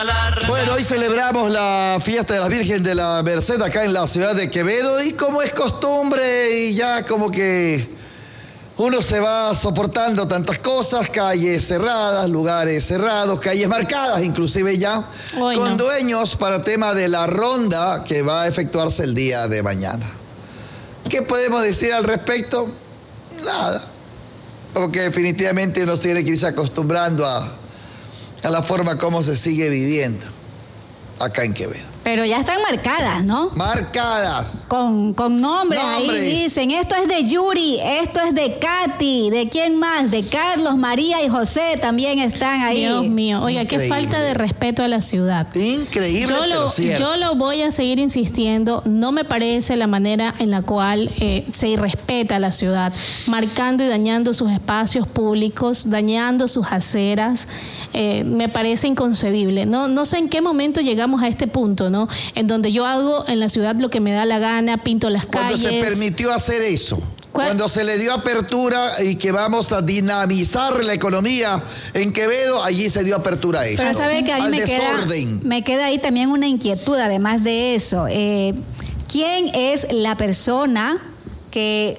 Bueno, hoy celebramos la fiesta de la Virgen de la Merced acá en la ciudad de Quevedo y como es costumbre y ya como que uno se va soportando tantas cosas, calles cerradas, lugares cerrados, calles marcadas inclusive ya, con dueños para tema de la ronda que va a efectuarse el día de mañana. ¿Qué podemos decir al respecto? Nada. Porque definitivamente uno tiene que irse acostumbrando a la forma como se sigue viviendo acá en Quevedo. Pero ya están marcadas, ¿no? Marcadas. Con nombres. Ahí dicen, esto es de Yuri, esto es de Katy, ¿de quién más? De Carlos, María y José también están ahí. Dios mío, oiga, qué falta de respeto a la ciudad. Increíble, yo lo voy a seguir insistiendo, no me parece la manera en la cual se irrespeta a la ciudad, marcando y dañando sus espacios públicos, dañando sus aceras, me parece inconcebible. No sé en qué momento llegamos a este punto, ¿no? En donde yo hago en la ciudad lo que me da la gana, pinto las calles. Cuando se permitió hacer eso, cuando se le dio apertura y que vamos a dinamizar la economía en Quevedo, allí se dio apertura a eso. Pero sabe que ahí me queda ahí también una inquietud, además de eso. ¿Quién es la persona que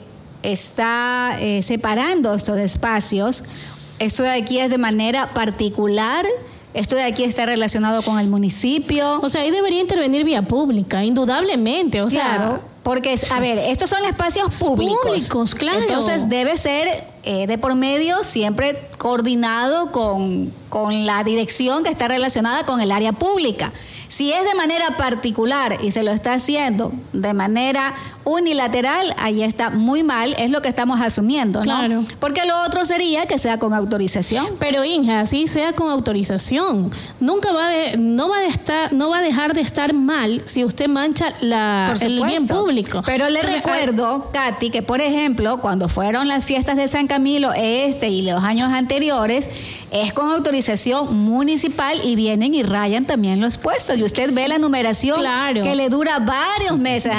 está separando estos espacios? ¿Esto de aquí es de manera particular? ¿Esto de aquí está relacionado con el municipio? O sea, ahí debería intervenir vía pública, indudablemente. O claro, porque, a ver, estos son espacios públicos. Claro. Entonces debe ser de por medio siempre coordinado con la dirección que está relacionada con el área pública. Si es de manera particular y se lo está haciendo de manera unilateral, ahí está muy mal, es lo que estamos asumiendo, ¿no? Claro. Porque lo otro sería que sea con autorización. Pero Inja, así sea con autorización, no va a dejar de estar mal si usted mancha el bien público. Pero le recuerdo, Katy, que por ejemplo, cuando fueron las fiestas de San Camilo y los años anteriores, es con autorización municipal y vienen y rayan también los puestos. Y usted ve la numeración que le dura varios meses.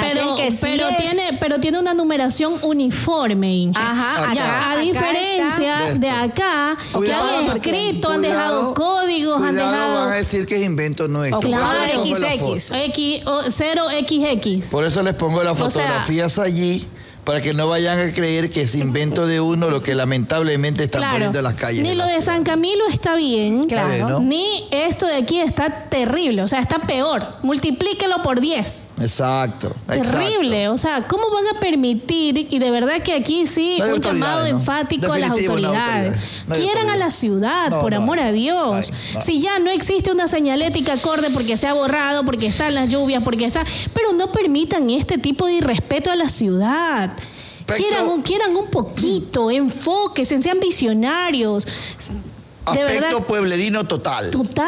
Pero tiene una numeración uniforme, Inge. Ajá, a diferencia de acá, que han escrito, han dejado códigos, han dejado. Van a decir que es invento nuestro. Claro, XX. 0XX. Por eso les pongo las fotografías allí, para que no vayan a creer que es invento de uno lo que lamentablemente están poniendo en las calles. Ni lo de San Camilo está bien, claro. Ni esto de aquí está terrible, o sea, está peor. Multiplíquelo por 10. Exacto. Terrible, o sea, ¿cómo van a permitir? Y de verdad que aquí sí, un llamado enfático a las autoridades. Quieran a la ciudad, por amor a Dios. Si ya no existe una señalética acorde porque se ha borrado, porque están las lluvias, pero no permitan este tipo de irrespeto a la ciudad. Quieran un poquito, enfóquense, sean visionarios. Aspecto pueblerino total.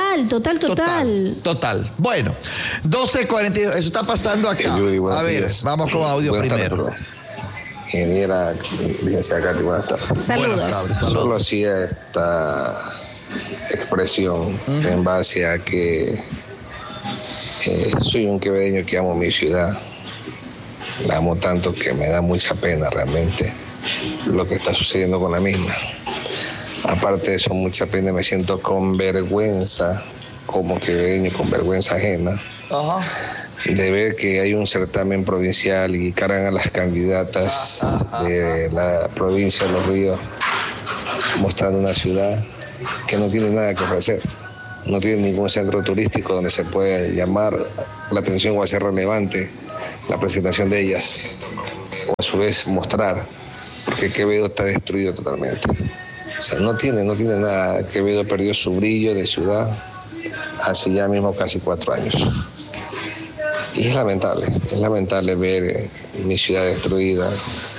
Total. Bueno, 12:42. Eso está pasando acá. A ver, vamos con audio primero. Ingeniera, licenciada Katy, buenas tardes. Saludos. Solo hacía esta expresión en base a que soy un quevedeño que amo mi ciudad. La amo tanto que me da mucha pena realmente lo que está sucediendo con la misma. Aparte de eso, mucha pena, me siento con vergüenza, como quevedeño, con vergüenza ajena, de ver que hay un certamen provincial y cargan a las candidatas de la provincia de Los Ríos, mostrando una ciudad que no tiene nada que ofrecer. No tiene ningún centro turístico donde se pueda llamar la atención o hacer relevante la presentación de ellas, o a su vez mostrar, porque Quevedo está destruido totalmente. O sea, no tiene nada. Quevedo perdió su brillo de ciudad hace ya mismo casi 4 años. Y es lamentable ver mi ciudad destruida,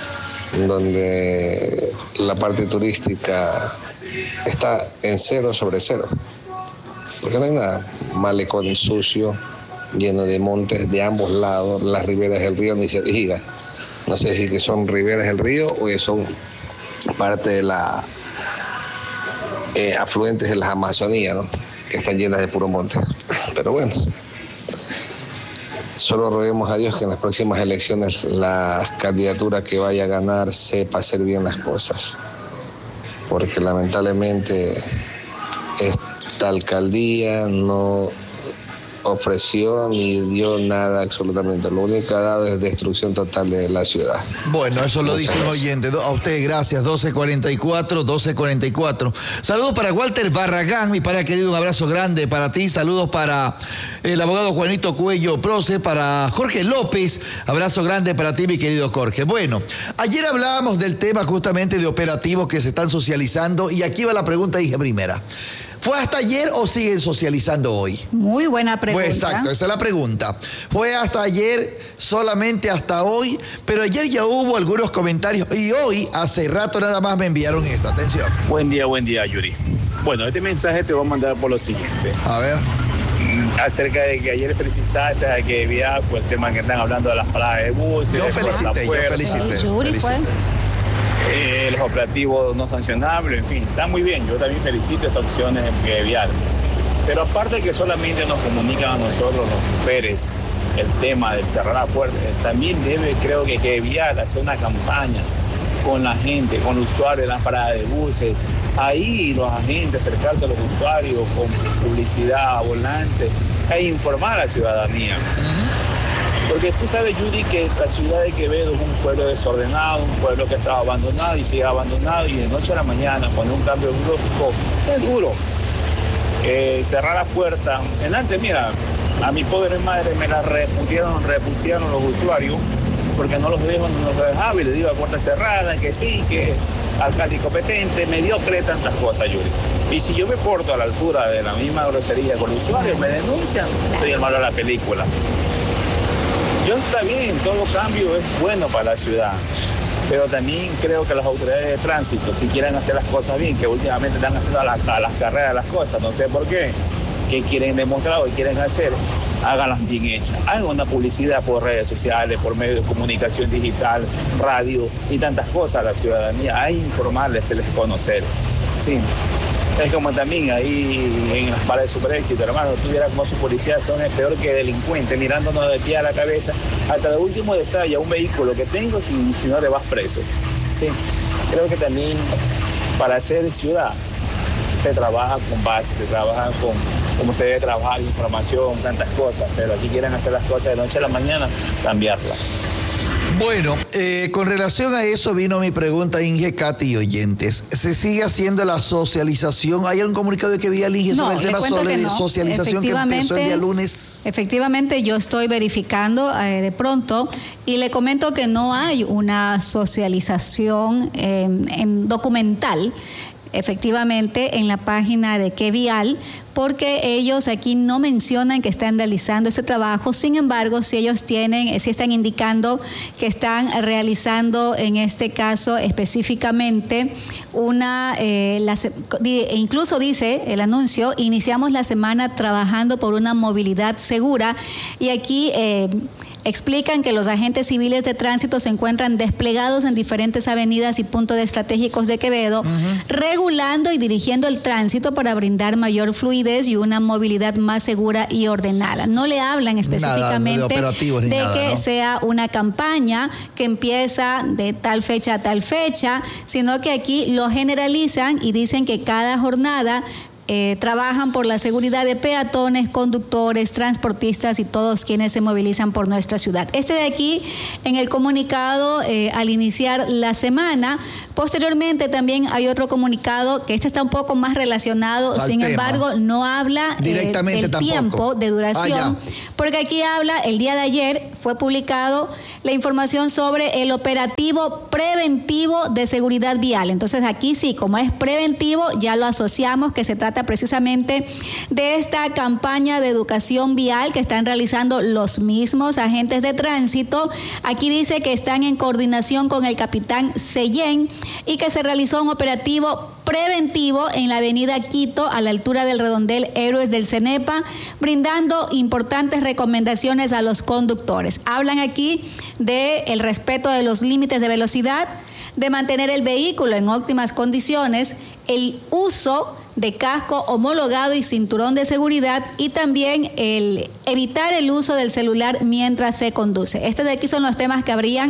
donde la parte turística está en 0 sobre 0, porque no hay nada. Malecón sucio, lleno de montes de ambos lados, las riberas del río ni se diga. No sé si que son riberas del río o que son parte de la afluentes de las Amazonías, ¿no? Que están llenas de puro monte. Pero bueno, solo roguemos a Dios que en las próximas elecciones la candidatura que vaya a ganar sepa hacer bien las cosas, porque lamentablemente esta alcaldía no ofreció ni dio nada absolutamente. Lo único que ha dado es destrucción total de la ciudad. Bueno, eso lo dice un oyente. A usted, gracias. 1244. Saludos para Walter Barragán, mi padre querido, un abrazo grande para ti. Saludos para el abogado Juanito Cuello Proce, para Jorge López. Abrazo grande para ti, mi querido Jorge. Bueno, ayer hablábamos del tema justamente de operativos que se están socializando y aquí va la pregunta, dije primera. ¿Fue hasta ayer o siguen socializando hoy? Muy buena pregunta. Pues exacto, esa es la pregunta. ¿Fue hasta ayer, solamente hasta hoy? Pero ayer ya hubo algunos comentarios y hoy, hace rato nada más me enviaron esto. Atención. Buen día, Yuri. Bueno, este mensaje te voy a mandar por lo siguiente. A ver. Acerca de que ayer felicitaste a que había pues, el tema que están hablando de las paradas de buses. Yo felicité. Yuri fue. Los operativos no sancionables, en fin, está muy bien. Yo también felicito esas opciones en vial. Pero aparte de que solamente nos comunican a nosotros los choferes el tema del cerrar la puerta, también creo que vial hacer una campaña con la gente, con los usuarios de las paradas de buses, ahí los agentes acercarse a los usuarios con publicidad, volantes, e informar a la ciudadanía. Porque tú sabes, Judy, que la ciudad de Quevedo es un pueblo desordenado, un pueblo que estaba abandonado y sigue abandonado, y de noche a la mañana, poner un cambio brusco, es duro. Cerrar la puerta. Antes, mira, a mi pobre madre me la repusieron los usuarios, porque no los dejaba y le digo a puerta cerrada, que sí, que alcalde incompetente, mediocre, tantas cosas, Yuri. Y si yo me porto a la altura de la misma grosería con los usuarios, me denuncian, soy el malo de la película. Yo está bien, todo cambio es bueno para la ciudad, pero también creo que las autoridades de tránsito, si quieren hacer las cosas bien, que últimamente están haciendo a las carreras las cosas, no sé por qué, que quieren demostrar o quieren hacer, háganlas bien hechas. Hagan una publicidad por redes sociales, por medios de comunicación digital, radio y tantas cosas a la ciudadanía. Hay que informarles, hacerles conocer. Sí. Es como también ahí en las paradas de Super Éxito, hermano, tú vieras como sus policías son el peor que delincuentes, mirándonos de pie a la cabeza, hasta el último detalle, a un vehículo que tengo si no le vas preso. Sí, creo que también para hacer ciudad se trabaja con base, se trabaja con cómo se debe trabajar, información, tantas cosas, pero aquí quieren hacer las cosas de noche a la mañana, cambiarlas. Bueno, con relación a eso vino mi pregunta, Inge, Katy y oyentes. ¿Se sigue haciendo la socialización? ¿Hay algún comunicado de que vi al Inge sobre el tema de socialización que empezó el día lunes? Efectivamente, yo estoy verificando de pronto y le comento que no hay una socialización en documental, efectivamente, en la página de Que Vial, porque ellos aquí no mencionan que están realizando ese trabajo. Sin embargo, si ellos sí están indicando que están realizando en este caso específicamente incluso dice el anuncio, iniciamos la semana trabajando por una movilidad segura, y aquí explican que los agentes civiles de tránsito se encuentran desplegados en diferentes avenidas y puntos estratégicos de Quevedo, regulando y dirigiendo el tránsito para brindar mayor fluidez y una movilidad más segura y ordenada. No le hablan específicamente de que sea una campaña que empieza de tal fecha a tal fecha, sino que aquí lo generalizan y dicen que cada jornada trabajan por la seguridad de peatones, conductores, transportistas y todos quienes se movilizan por nuestra ciudad. Este de aquí, en el comunicado al iniciar la semana. Posteriormente también hay otro comunicado que está un poco más relacionado, sin embargo no habla del tiempo de duración, porque aquí habla, el día de ayer fue publicado la información sobre el operativo preventivo de seguridad vial. Entonces aquí sí, como es preventivo, ya lo asociamos que se trata precisamente de esta campaña de educación vial que están realizando los mismos agentes de tránsito. Aquí dice que están en coordinación con el capitán Seyén y que se realizó un operativo preventivo en la avenida Quito, a la altura del redondel Héroes del Cenepa, brindando importantes recomendaciones a los conductores. Hablan aquí del respeto de los límites de velocidad, de mantener el vehículo en óptimas condiciones, el uso de casco homologado y cinturón de seguridad, y también el evitar el uso del celular mientras se conduce. Estos de aquí son los temas que habrían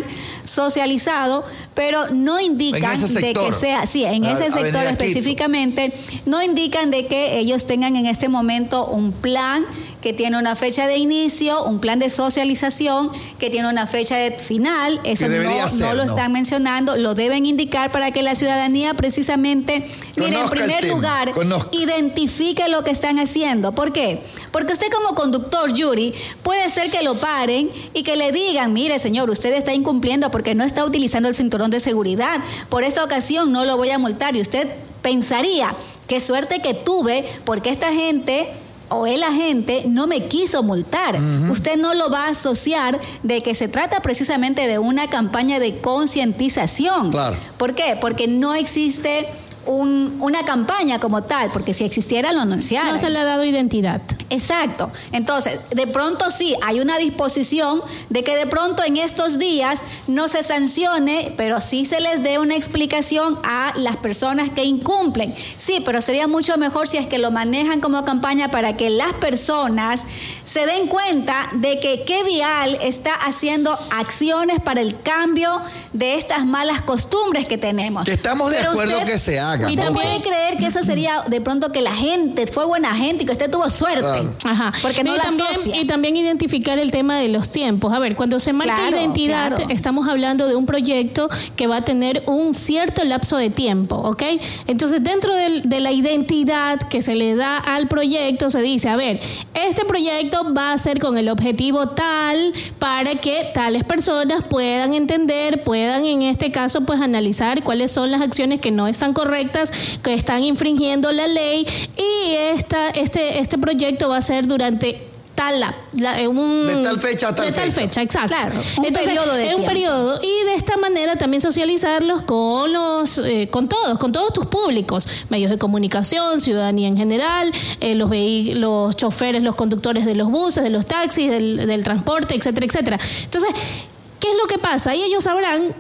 socializado, pero no indican de que sea, sí, en ese sector específicamente, no indican de que ellos tengan en este momento un plan que tiene una fecha de inicio, un plan de socialización que tiene una fecha de final. Eso no lo están mencionando, lo deben indicar para que la ciudadanía precisamente, mire, en primer lugar, identifique lo que están haciendo. ¿Por qué? Porque usted como conductor, Yuri, puede ser que lo paren y que le digan, mire señor, usted está incumpliendo porque no está utilizando el cinturón de seguridad. Por esta ocasión no lo voy a multar. Y usted pensaría, qué suerte que tuve, porque esta gente o el agente no me quiso multar. Usted no lo va a asociar de que se trata precisamente de una campaña de concientización. Claro. ¿Por qué? Porque no existe una campaña como tal, porque si existiera lo anunciara. No se le ha dado identidad. Exacto. Entonces, de pronto sí, hay una disposición de que de pronto en estos días no se sancione, pero sí se les dé una explicación a las personas que incumplen. Sí, pero sería mucho mejor si es que lo manejan como campaña para que las personas se den cuenta de que Qué Vial está haciendo acciones para el cambio de estas malas costumbres que tenemos. Que estamos de acuerdo que se haga. Y no puede creer que eso sería de pronto que la gente fue buena gente y que usted tuvo suerte. Claro. Ajá. Porque no y también identificar el tema de los tiempos. A ver, cuando se marca identidad, estamos hablando de un proyecto que va a tener un cierto lapso de tiempo, ¿ok? Entonces, dentro de la identidad que se le da al proyecto, se dice, a ver, este proyecto va a ser con el objetivo tal para que tales personas puedan entender, puedan en este caso pues analizar cuáles son las acciones que no están correctas, que están infringiendo la ley, y este proyecto va a ser durante de tal fecha a tal fecha, exacto. Claro, un periodo y de esta manera también socializarlos con con todos tus públicos, medios de comunicación, ciudadanía en general, los choferes, los conductores de los buses, de los taxis, del transporte, etcétera, etcétera. Entonces, ¿qué es lo que pasa? Ahí ellos sabrán,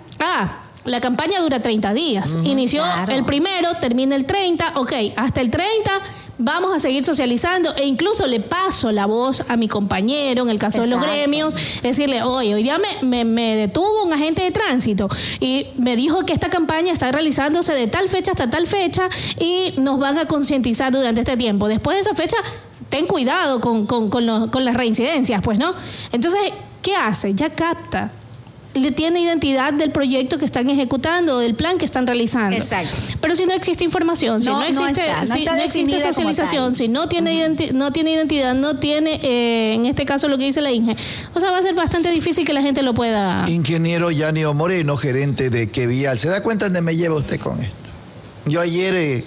la campaña dura 30 días. Inició el 1, termina el 30. Ok, hasta el 30 vamos a seguir socializando, e incluso le paso la voz a mi compañero en el caso de los gremios, decirle, oye, hoy día me detuvo un agente de tránsito y me dijo que esta campaña está realizándose de tal fecha hasta tal fecha y nos van a concientizar durante este tiempo. Después de esa fecha, ten cuidado con las reincidencias, pues, ¿no? Entonces, ¿qué hace? Ya capta. Le tiene identidad del proyecto que están ejecutando, del plan que están realizando. Exacto. Pero si no existe información, si no existe socialización, si no tiene identidad, no tiene, en este caso lo que dice la INGE, o sea, va a ser bastante difícil que la gente lo pueda. Ingeniero Yanio Moreno, gerente de Qué Vial, ¿se da cuenta dónde me lleva usted con esto? Yo ayer,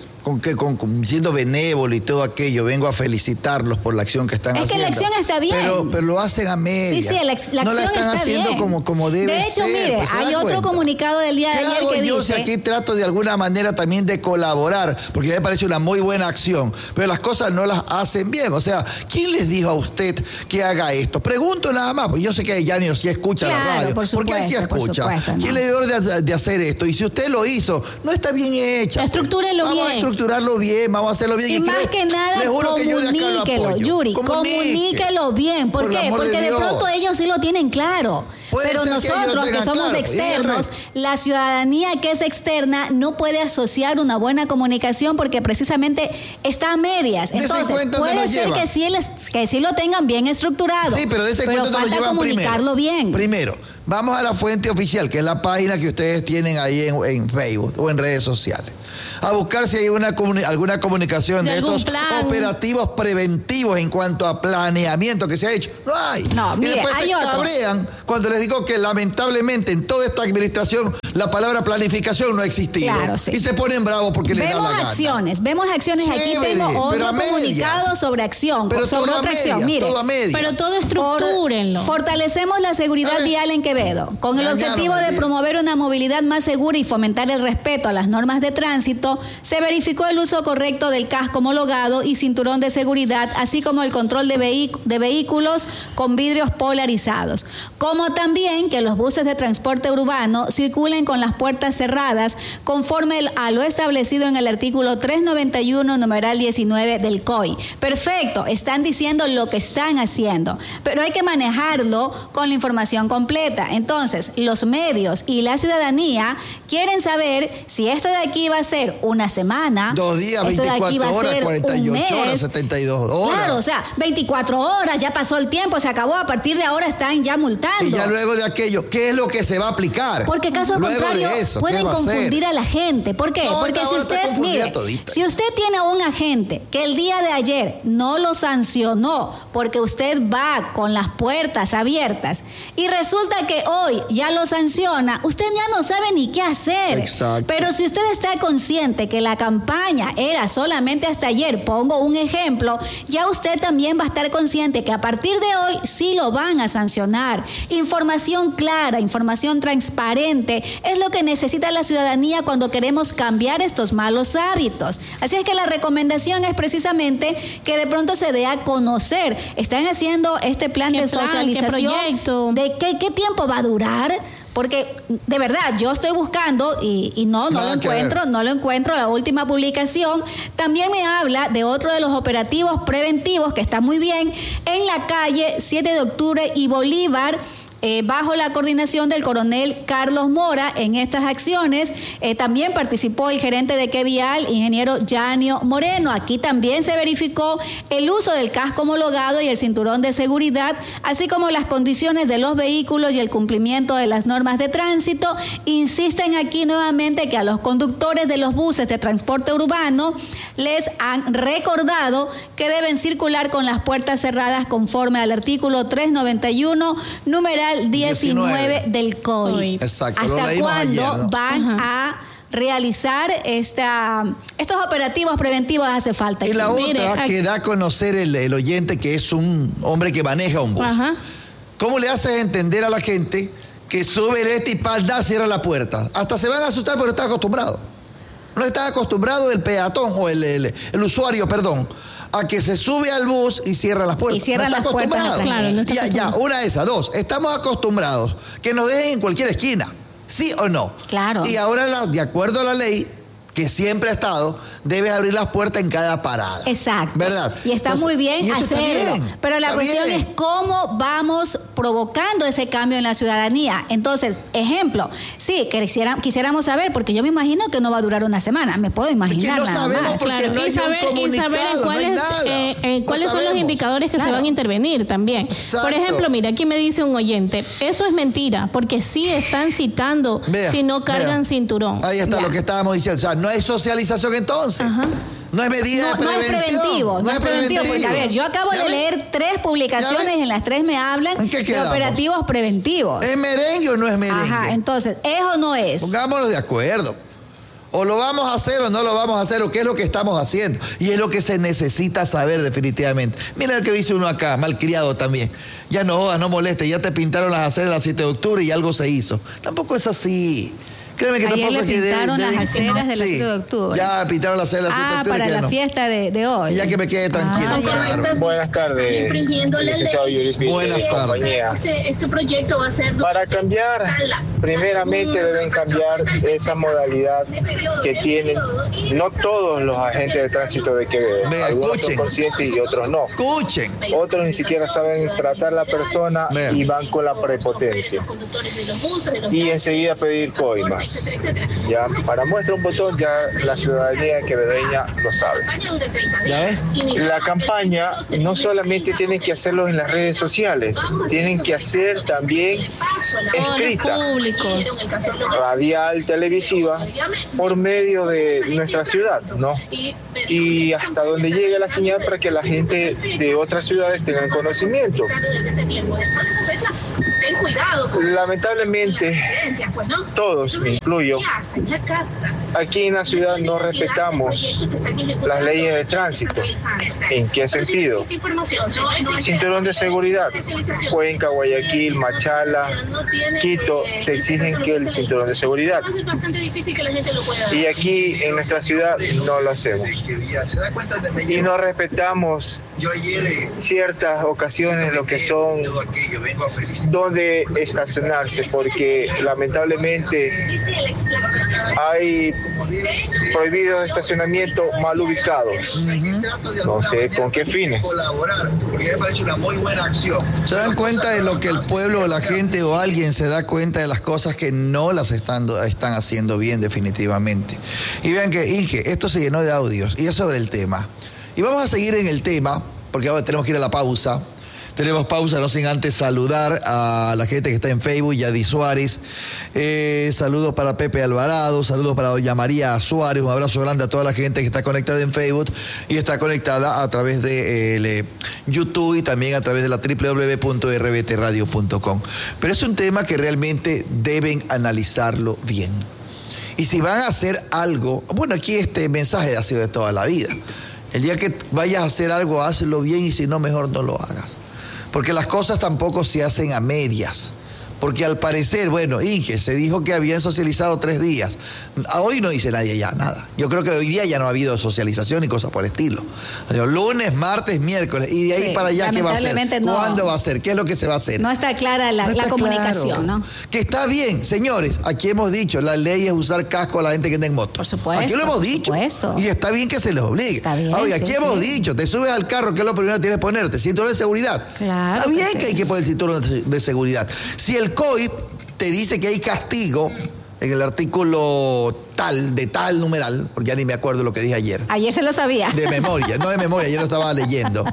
siendo benévolo y todo aquello, vengo a felicitarlos por la acción que están haciendo. Es que la acción está bien. Pero lo hacen a medias. Sí, la acción no la están está haciendo bien. como debe ser. De hecho, mire, pues, hay otro comunicado del día de ayer que yo dice... Si aquí trato de alguna manera también de colaborar, porque me parece una muy buena acción, pero las cosas no las hacen bien. O sea, ¿quién les dijo a usted que haga esto? Pregunto nada más, porque yo sé que Yanio sí escucha la radio. Por supuesto, porque él sí escucha. Supuesto, ¿Quién le dio orden de hacer esto? Y si usted lo hizo, no está bien hecha. Estructúrelo bien. Vamos a estructurarlo bien, vamos a hacerlo bien. Y más que nada, comuníquelo, Yuri, comuníquelo bien. ¿Por qué? Porque de pronto ellos sí lo tienen claro. Pero nosotros que somos externos, la ciudadanía que es externa no puede asociar una buena comunicación porque precisamente está a medias. Entonces, puede ser que sí lo tengan bien estructurado. Sí, pero de ese cuento falta lo llevan comunicarlo bien. Primero, vamos a la fuente oficial, que es la página que ustedes tienen ahí en Facebook o en redes sociales. A buscar si hay alguna comunicación de estos operativos preventivos en cuanto a planeamiento que se ha hecho. No hay. No, mire, y después se cabrean cuando les digo que lamentablemente en toda esta administración la palabra planificación no ha existido. Claro, sí. Y se ponen bravos porque les da la gana. Vemos acciones. Chévere, aquí tengo otro comunicado sobre acción, sobre otra acción. Mire, pero todo estructúrenlo. Fortalecemos la seguridad vial en Quevedo. Con el objetivo de promover una movilidad más segura y fomentar el respeto a las normas de tránsito, se verificó el uso correcto del casco homologado y cinturón de seguridad, así como el control de vehículos con vidrios polarizados, como también que los buses de transporte urbano circulen circulen con las puertas cerradas conforme a lo establecido en el artículo 391, numeral 19 del COI. Perfecto, están diciendo lo que están haciendo, pero hay que manejarlo con la información completa. Entonces, los medios y la ciudadanía quieren saber si esto de aquí va a ser una semana, 2 días, 24 horas, 48 horas, 72 horas. Claro, o sea, 24 horas, ya pasó el tiempo, se acabó, a partir de ahora están ya multando. Y ya luego de aquello, ¿qué es lo que se va a aplicar? Porque caso contrario pueden confundir a la gente. ¿Por qué? Porque si usted, mire, si usted tiene un agente que el día de ayer no lo sancionó porque usted va con las puertas abiertas y resulta que hoy ya lo sanciona, usted ya no sabe ni qué hacer. Exacto. Pero si usted está consciente que la campaña era solamente hasta ayer, pongo un ejemplo, ya usted también va a estar consciente que a partir de hoy sí lo van a sancionar. Información clara, información transparente es lo que necesita la ciudadanía cuando queremos cambiar estos malos hábitos. Así es que la recomendación es precisamente que de pronto se dé a conocer. Están haciendo este plan de socialización. ¿Qué proyecto? ¿De qué tiempo va a durar? Porque de verdad yo estoy buscando y no lo encuentro la última publicación. También me habla de otro de los operativos preventivos que está muy bien en la calle 7 de octubre y Bolívar, bajo la coordinación del coronel Carlos Mora. En estas acciones también participó el gerente de Quevial, ingeniero Yanio Moreno. Aquí también se verificó el uso del casco homologado y el cinturón de seguridad, así como las condiciones de los vehículos y el cumplimiento de las normas de tránsito. Insisten aquí nuevamente que a los conductores de los buses de transporte urbano les han recordado que deben circular con las puertas cerradas conforme al artículo 391, numeral 19 del COI. Exacto. ¿Hasta cuándo van a realizar estos operativos preventivos? Hace falta. Y la otra que da a conocer el oyente que es un hombre que maneja un bus. Ajá. ¿Cómo le haces entender a la gente que sube el y cierra la puerta? Hasta se van a asustar porque está acostumbrado. No está acostumbrado el peatón o el usuario, perdón, a que se sube al bus y cierra las puertas. Y cierra las puertas. Claro, no está ya, una de esas. 2, estamos acostumbrados que nos dejen en cualquier esquina, ¿sí o no? Claro. Y ahora, de acuerdo a la ley, que siempre ha estado, debes abrir las puertas en cada parada. Exacto. ¿Verdad? Y está muy bien hacerlo. Pero la cuestión es cómo vamos provocando ese cambio en la ciudadanía. Entonces, ejemplo, sí, quisiéramos saber, porque yo me imagino que no va a durar una semana. Me puedo imaginar no nada sabemos más. Porque claro, no hay y saber cuáles son los indicadores que se van a intervenir también. Exacto. Por ejemplo, mira, aquí me dice un oyente, eso es mentira, porque sí están citando si no cargan cinturón. Ahí está lo que estábamos diciendo. O sea, no hay socialización entonces. Ajá. No es medida de prevención. No es preventivo. Porque, a ver, yo acabo de leer 3 publicaciones y en las 3 me hablan de operativos preventivos. ¿Es merengue o no es merengue? Ajá, entonces, ¿es o no es? Pongámonos de acuerdo. O lo vamos a hacer o no lo vamos a hacer, o qué es lo que estamos haciendo. Y es lo que se necesita saber definitivamente. Mira lo que dice uno acá, malcriado también. Ya no jodas, no molestes, ya te pintaron las aceras el 7 de octubre y algo se hizo. Tampoco es así. Créeme que ayer tampoco le pintaron las aceras del 7 de octubre. Ya pintaron las aceras del 7 de octubre. Para la fiesta de hoy. Y ya que me quede tranquilo. Buenas tardes, licenciado Yuripi. Buenas tardes. Este proyecto va a ser... Para cambiar, primeramente deben cambiar esa modalidad que tienen no todos los agentes de tránsito de Quevedo. Algunos son conscientes y otros no. Escuchen. Otros ni siquiera saben tratar a la persona y van con la prepotencia. Y enseguida pedir coimas. Ya, para muestra un botón, ya la ciudadanía quevedeña lo sabe. ¿Ya ves? La campaña no solamente tienen que hacerlo en las redes sociales, tienen que hacer también escrita, radial, televisiva, por medio de nuestra ciudad, ¿no? Y hasta donde llegue la señal para que la gente de otras ciudades tengan conocimiento. Lamentablemente, todos, me incluyo, aquí en la ciudad no respetamos las leyes de tránsito. ¿En qué sentido? Cinturón de seguridad. Cuenca, Guayaquil, Machala, Quito, te exigen que el cinturón de seguridad. Y aquí en nuestra ciudad no lo hacemos. Y no respetamos ciertas ocasiones lo que son donde estacionarse, porque lamentablemente hay prohibidos de estacionamiento mal ubicados. No sé con qué fines. ¿Se dan cuenta de lo que el pueblo, la gente o alguien se da cuenta de las cosas que no las están haciendo bien definitivamente? Y vean que, Inge, esto se llenó de audios y es sobre el tema. Y vamos a seguir en el tema, porque ahora tenemos que ir a la pausa. Tenemos pausa, no sin antes saludar a la gente que está en Facebook, Yadi Suárez. Saludos para Pepe Alvarado, saludos para doña María Suárez. Un abrazo grande a toda la gente que está conectada en Facebook y está conectada a través de YouTube y también a través de la www.rbtradio.com. Pero es un tema que realmente deben analizarlo bien. Y si van a hacer algo, bueno, aquí este mensaje ha sido de toda la vida. El día que vayas a hacer algo, hazlo bien y si no, mejor no lo hagas. Porque las cosas tampoco se hacen a medias. Porque al parecer, bueno, Inge, se dijo que habían socializado 3 días. Hoy no dice nadie ya nada. Yo creo que hoy día ya no ha habido socialización y cosas por el estilo. Lunes, martes, miércoles. Y de ahí para allá, ¿qué va a ser? No. ¿Cuándo va a ser? ¿Qué es lo que se va a hacer? No está clara la comunicación, claro, ¿no? Que está bien, señores. Aquí hemos dicho, la ley es usar casco a la gente que anda en moto. Por supuesto. Aquí lo hemos dicho. Supuesto. Y está bien que se les obligue. Está bien. Oye, aquí hemos dicho, te subes al carro, que es lo primero que tienes que ponerte. Cinturón de seguridad. Claro. Está bien que hay que poner el cinturón de seguridad. Si el COIP te dice que hay castigo en el artículo de tal numeral, porque ya ni me acuerdo lo que dije ayer. Ayer se lo sabía. De memoria, no de memoria, ayer lo estaba leyendo.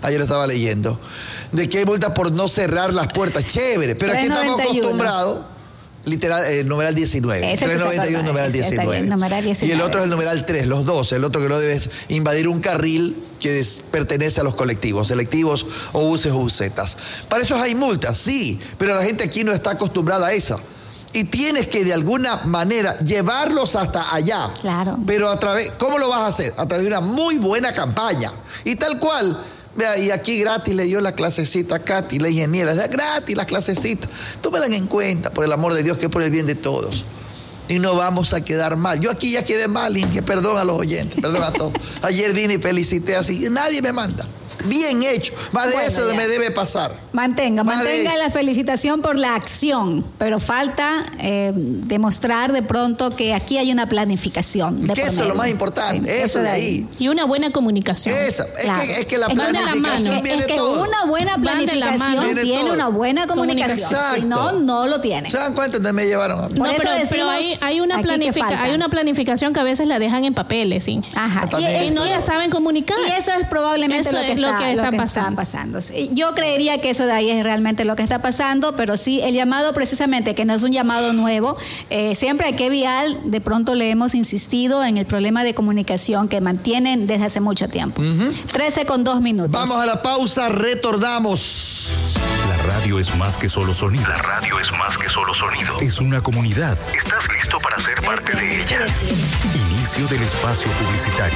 De que hay multa por no cerrar las puertas. Chévere, pero aquí estamos acostumbrados. Literal, numeral 19. 391, numeral 19. Numeral 19. Y el otro es el numeral 3, los dos. El otro que no debes invadir un carril que pertenece a los colectivos, selectivos o buses o busetas. Para eso hay multas, sí, pero la gente aquí no está acostumbrada a eso. Y tienes que de alguna manera llevarlos hasta allá. Claro. Pero ¿cómo lo vas a hacer? A través de una muy buena campaña. Y tal cual. Vea, y aquí gratis le dio la clasecita a Katy, la ingeniera. Gratis las clasecitas. Tómenla en cuenta, por el amor de Dios, que es por el bien de todos. Y no vamos a quedar mal. Yo aquí ya quedé mal, Inge. Perdón a los oyentes, perdón a todos. Ayer vine y felicité así. Nadie me manda. Bien hecho. Más de eso me debe pasar. Mantenga la felicitación por la acción, pero falta demostrar de pronto que aquí hay una planificación. Que eso es lo más importante, sí, eso de ahí. Y una buena comunicación. Claro. Es que la planificación viene todo. Una buena planificación tiene una buena comunicación. Si no, no lo tiene. ¿Se dan cuenta dónde me llevaron? No, pero hay una planificación que a veces la dejan en papeles, ¿sí? Ajá. Y no la saben comunicar. Y eso es probablemente lo que está pasando. Yo creería que eso de ahí es realmente lo que está pasando, pero sí, el llamado precisamente, que no es un llamado nuevo, siempre aquí Vial, de pronto le hemos insistido en el problema de comunicación que mantienen desde hace mucho tiempo. 13:02. Vamos a la pausa, retornamos. La radio es más que solo sonido. La radio es más que solo sonido. Es una comunidad. ¿Estás listo para ser parte de ella? Inicio del espacio publicitario.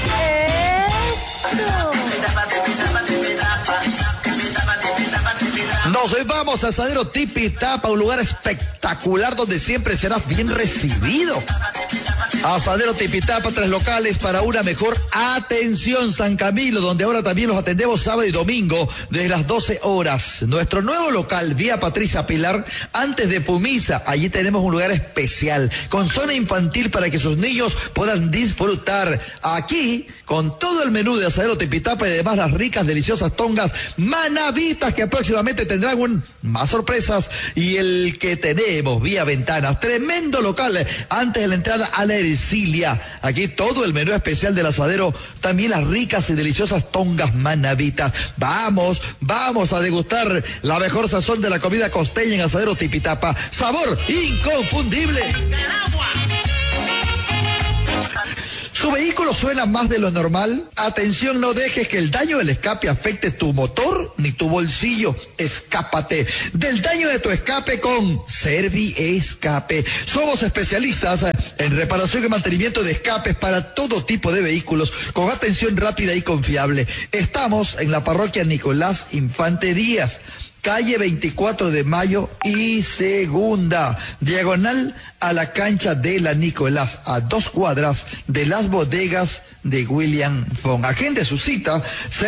Nos vamos a Asadero Tipitapa, un lugar espectacular donde siempre serás bien recibido. Asadero Tipitapa, 3 locales para una mejor atención. San Camilo, donde ahora también los atendemos sábado y domingo desde las 12 horas. Nuestro nuevo local, vía Patricia Pilar, antes de Pumisa. Allí tenemos un lugar especial con zona infantil para que sus niños puedan disfrutar. Aquí, con todo el menú de Asadero Tipitapa y además las ricas, deliciosas tongas manavitas que próximamente tendrán más sorpresas. Y el que tenemos vía ventanas, tremendo local antes de la entrada a la Ercilia. Aquí todo el menú especial del asadero, también las ricas y deliciosas tongas manavitas. Vamos a degustar la mejor sazón de la comida costeña en Asadero Tipitapa. Sabor inconfundible. ¿Su vehículo suena más de lo normal? Atención, no dejes que el daño del escape afecte tu motor ni tu bolsillo. Escápate del daño de tu escape con Serviescape. Somos especialistas en reparación y mantenimiento de escapes para todo tipo de vehículos con atención rápida y confiable. Estamos en la parroquia Nicolás Infante Díaz. calle 24 de Mayo y Segunda, diagonal a la cancha de la Nicolás, a 2 cuadras de las bodegas de William Fong. Agende su cita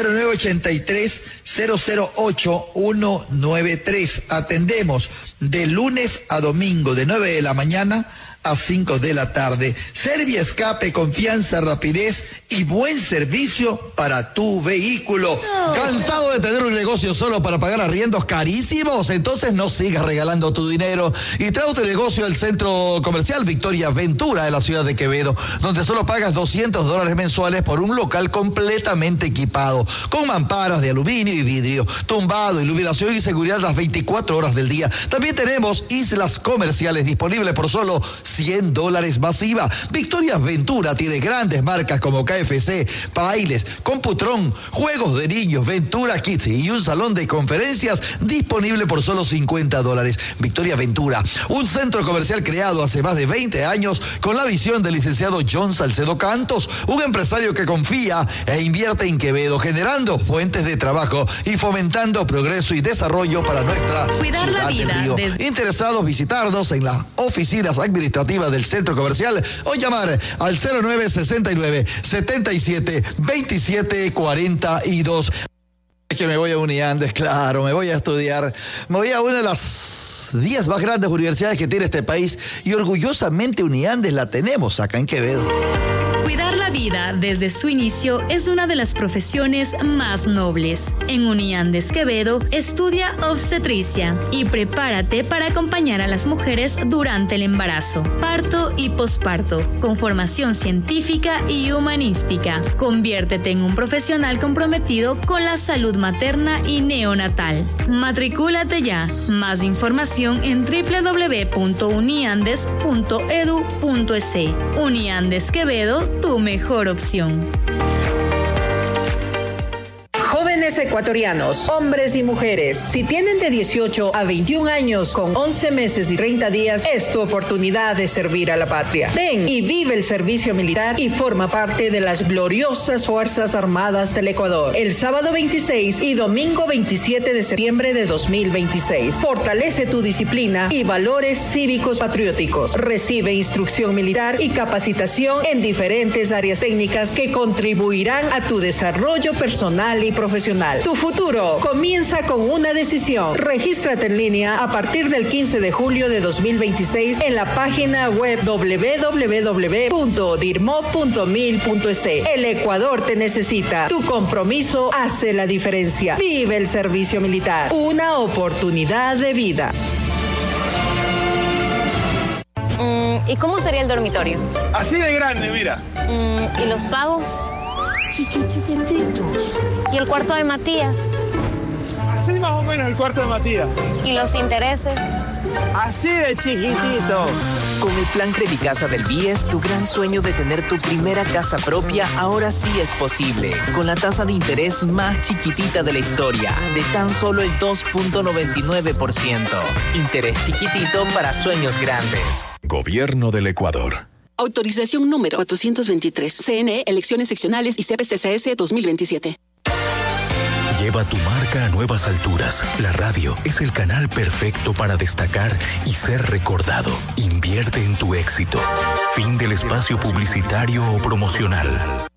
0983-008-193. Atendemos de lunes a domingo de 9 de la mañana a 5 de la tarde. Serviescape, confianza, rapidez y buen servicio para tu vehículo. ¿Cansado de tener un negocio solo para pagar arriendos carísimos? Entonces no sigas regalando tu dinero y trae tu negocio al Centro Comercial Victoria Ventura de la ciudad de Quevedo, donde solo pagas $200 mensuales por un local completamente equipado, con mamparas de aluminio y vidrio, tumbado, iluminación y seguridad las 24 horas del día. También tenemos islas comerciales disponibles por solo $100 masiva. Victoria Ventura tiene grandes marcas como KFC, Bailes, Computron, juegos de niños, Ventura Kids y un salón de conferencias disponible por solo $50. Victoria Ventura, un centro comercial creado hace más de 20 años con la visión del licenciado John Salcedo Cantos, un empresario que confía e invierte en Quevedo, generando fuentes de trabajo y fomentando progreso y desarrollo para nuestra Cuidar ciudad la vida del Río. Interesados, visitarnos en las oficinas administrativas del centro comercial o llamar al 0969-77-27-42. Es que me voy a Uniandes, claro, me voy a estudiar, me voy a una de las 10 más grandes universidades que tiene este país y orgullosamente Uniandes la tenemos acá en Quevedo. Cuidar la vida desde su inicio es una de las profesiones más nobles. En Uniandes Quevedo, estudia obstetricia y prepárate para acompañar a las mujeres durante el embarazo, parto y posparto, con formación científica y humanística. Conviértete en un profesional comprometido con la salud materna y neonatal. Matricúlate ya. Más información en www.uniandes.edu.es. Uniandes Quevedo, tu mejor opción. Jóvenes ecuatorianos, hombres y mujeres, si tienen de 18 a 21 años con 11 meses y 30 días, es tu oportunidad de servir a la patria. Ven y vive el servicio militar y forma parte de las gloriosas Fuerzas Armadas del Ecuador. El sábado 26 y domingo 27 de septiembre de 2026. Fortalece tu disciplina y valores cívicos patrióticos. Recibe instrucción militar y capacitación en diferentes áreas técnicas que contribuirán a tu desarrollo personal y profesional. Tu futuro comienza con una decisión. Regístrate en línea a partir del 15 de julio de 2026 en la página web www.dirmo.mil.es. El Ecuador te necesita. Tu compromiso hace la diferencia. Vive el servicio militar. Una oportunidad de vida. ¿Y cómo sería el dormitorio? Así de grande, mira. ¿Y los pagos? Chiquititos. ¿Y el cuarto de Matías? Así más o menos el cuarto de Matías. ¿Y los intereses? Así de chiquitito. Con el plan Credicasa del BIES, tu gran sueño de tener tu primera casa propia ahora sí es posible. Con la tasa de interés más chiquitita de la historia, de tan solo el 2.99%. Interés chiquitito para sueños grandes. Gobierno del Ecuador. Autorización número 423. CNE, Elecciones Seccionales y CPCCS 2027. Lleva tu marca a nuevas alturas. La radio es el canal perfecto para destacar y ser recordado. Invierte en tu éxito. Fin del espacio publicitario o promocional.